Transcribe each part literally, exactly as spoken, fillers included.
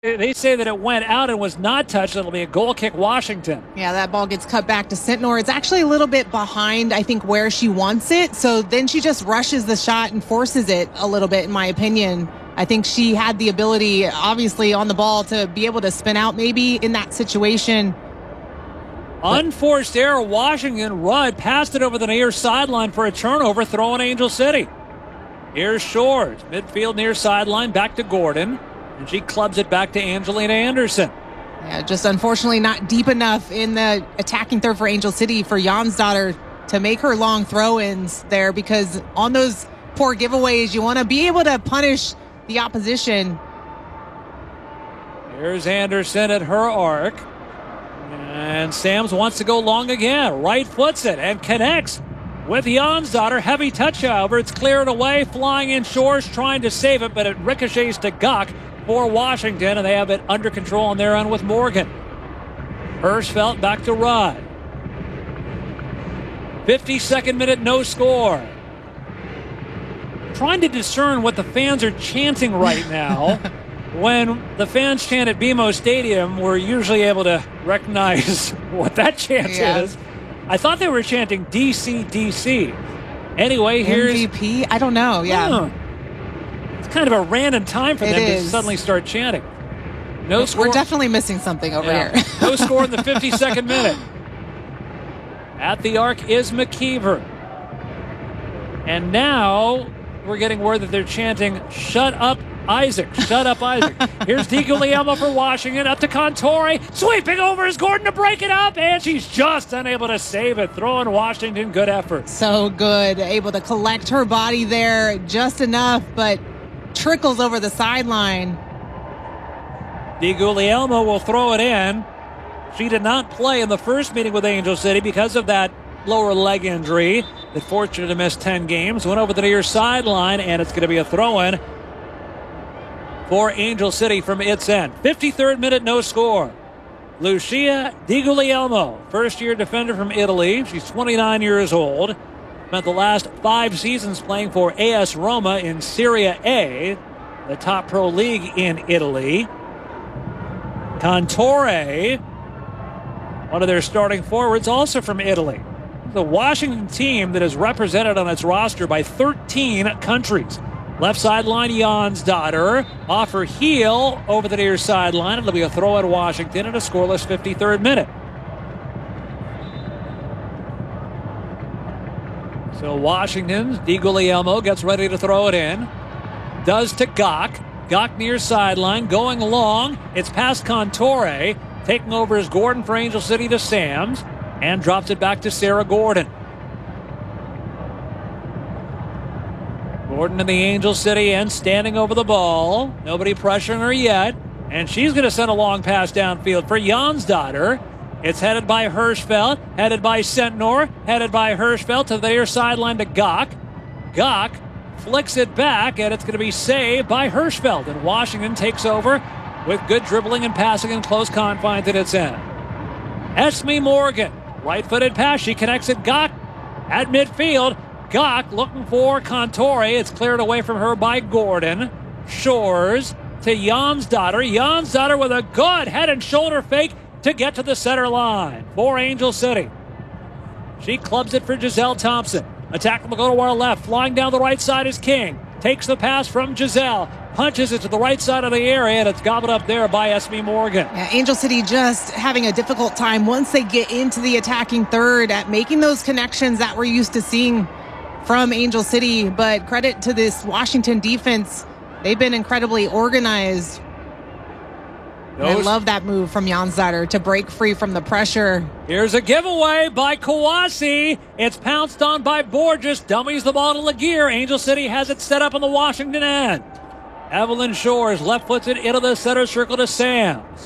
They say that it went out and was not touched. It'll be a goal kick, Washington. Yeah, that ball gets cut back to Sentnor. It's actually a little bit behind, I think, where she wants it. So then she just rushes the shot and forces it a little bit, in my opinion. I think she had the ability, obviously, on the ball to be able to spin out maybe in that situation. Unforced error, Washington. Rudd passed it over the near sideline for a turnover, throwing Angel City. Here's Shores, midfield near sideline, back to Gordon. And she clubs it back to Angelina Anderson. Yeah, just unfortunately not deep enough in the attacking third for Angel City for Jonsdottir to make her long throw-ins there, because on those poor giveaways, you want to be able to punish the opposition. Here's Anderson at her arc. And Sams wants to go long again. Right foots it and connects with Jonsdottir. Heavy touch, however. It's cleared away. Flying in Shores trying to save it, but it ricochets to Gok for Washington, and they have it under control on their end with Morgan. Hirschfeld back to Rudd. fifty-second minute, no score. Trying to discern what the fans are chanting right now. When the fans chant at B M O Stadium, we're usually able to recognize what that chant yeah. is. I thought they were chanting D C D C. Anyway, here's M V P? I don't know, yeah. Huh. It's kind of a random time for it them is. to suddenly start chanting. No we're score. We're definitely missing something over yeah. here. No score in the fifty-second minute. At the arc is McKeever. And now we're getting word that they're chanting, "Shut up, Isaac, shut up, Isaac." Here's DiGuglielmo for Washington, up to Contore, sweeping over is Gordon to break it up, and she's just unable to save it. Throwing Washington, good effort. So good, able to collect her body there just enough, but trickles over the sideline. DiGuglielmo will throw it in. She did not play in the first meeting with Angel City because of that lower leg injury that forced her to miss ten games. Went over the near sideline, and it's going to be a throw-in for Angel City from its end. fifty-third minute, no score. Lucia DiGuglielmo, first-year defender from Italy. She's twenty-nine years old. Spent the last five seasons playing for A S Roma in Serie A, the top pro league in Italy. Contore, one of their starting forwards, also from Italy. The Washington team that is represented on its roster by thirteen countries. Left sideline, Jonsdottir. Off her heel over the near sideline. It'll be a throw at Washington in a scoreless fifty-third minute. So Washington's DiGuglielmo gets ready to throw it in. Does to Gok. Gok near sideline, going long. It's past Contore. Taking over is Gordon for Angel City to Sams. And drops it back to Sarah Gordon. Gordon in the Angel City end, standing over the ball. Nobody pressuring her yet. And she's going to send a long pass downfield for Jonsdottir. It's headed by Hirschfeld, headed by Sentnor, headed by Hirschfeld to the near sideline to Gok. Gok flicks it back, and it's going to be saved by Hirschfeld. And Washington takes over with good dribbling and passing in close confines at its end. Esme Morgan, right-footed pass. She connects it. Gok at midfield. Gok looking for Contore. It's cleared away from her by Gordon. Shores to Jonsdottir. Jonsdottir with a good head and shoulder fake to get to the center line for Angel City. She clubs it for Giselle Thompson. Attack will go to our left. Flying down the right side is King. Takes the pass from Giselle. Punches it to the right side of the area, and it's gobbled up there by Esme Morgan. Yeah, Angel City just having a difficult time once they get into the attacking third at making those connections that we're used to seeing from Angel City. But credit to this Washington defense. They've been incredibly organized. And I love that move from Jonsdottir to break free from the pressure. Here's a giveaway by Kawasi. It's pounced on by Borges. Dummies the ball to Laguerre. Angel City has it set up on the Washington end. Evelyn Shores left-footed into the center circle to Sams.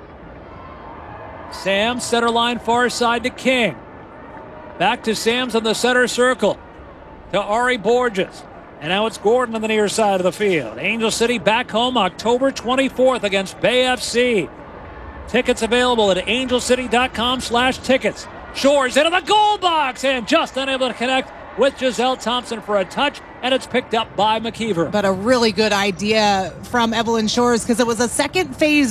Sams, center line far side to King. Back to Sams on the center circle to Ari Borges. And now it's Gordon on the near side of the field. Angel City back home October twenty-fourth against Bay F C. Tickets available at angelcity.com slash tickets. Shores into the goal box and just unable to connect with Giselle Thompson for a touch. and it's picked up by McKeever. But a really good idea from Evelyn Shores because it was a second phase